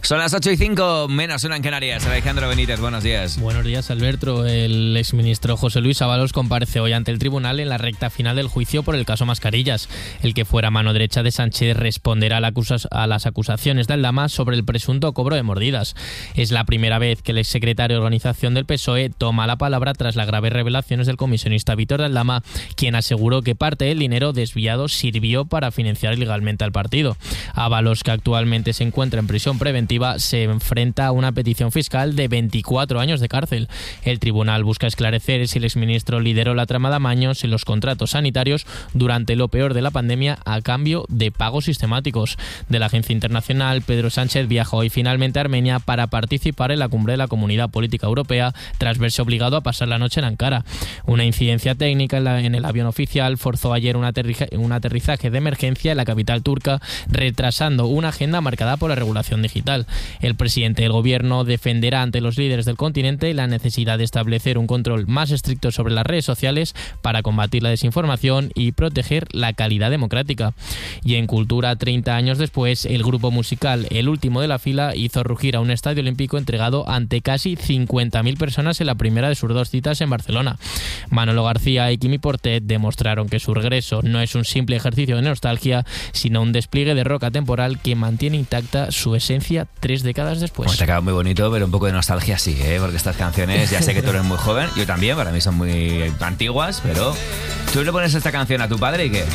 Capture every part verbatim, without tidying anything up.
Son las ocho y cinco, menos una en Canarias. Alejandro Benítez, buenos días. Buenos días, Alberto. El exministro José Luis Ábalos comparece hoy ante el tribunal en la recta final del juicio por el caso Mascarillas. El que fuera mano derecha de Sánchez responderá a, la acusa- a las acusaciones de Aldama sobre el presunto cobro de mordidas. Es la primera vez que el exsecretario de Organización del P S O E toma la palabra tras las graves revelaciones del comisionista Víctor de Aldama, quien aseguró que parte del dinero desviado sirvió para financiar ilegalmente al partido. Ábalos, que actualmente se encuentra en prisión preventiva, se enfrenta a una petición fiscal de veinticuatro años de cárcel. El tribunal busca esclarecer si el exministro lideró la trama de amaños en los contratos sanitarios durante lo peor de la pandemia a cambio de pagos sistemáticos. De la agencia internacional, Pedro Sánchez viajó hoy finalmente a Armenia para participar en la cumbre de la Comunidad Política Europea tras verse obligado a pasar la noche en Ankara. Una incidencia técnica en, la, en el avión oficial forzó ayer un, aterriza, un aterrizaje de emergencia en la capital turca, retrasando una agenda marcada por la regulación digital. El presidente del gobierno defenderá ante los líderes del continente la necesidad de establecer un control más estricto sobre las redes sociales para combatir la desinformación y proteger la calidad democrática. Y en cultura, treinta años después, el grupo musical El Último de la Fila hizo rugir a un estadio olímpico entregado ante casi cincuenta mil personas en la primera de sus dos citas en Barcelona. Manolo García y Quimi Portet demostraron que su regreso no es un simple ejercicio de nostalgia, sino un despliegue de rock atemporal que mantiene intacta su esencia tres décadas después. Pues te ha quedado muy bonito, pero un poco de nostalgia sí, ¿eh? Porque estas canciones, ya sé que tú eres muy joven, yo también, para mí son muy antiguas, pero tú le pones esta canción a tu padre y ¿qué?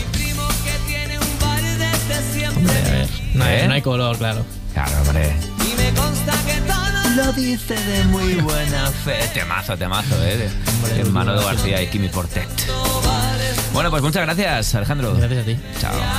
Hombre, a ver, no hay, ¿Eh? no hay color, claro. Claro, hombre. Lo dice de muy buena fe. Temazo, temazo, ¿eh? De, de Manolo García y Quimi Portet. Bueno, pues muchas gracias, Alejandro. Gracias a ti. Chao.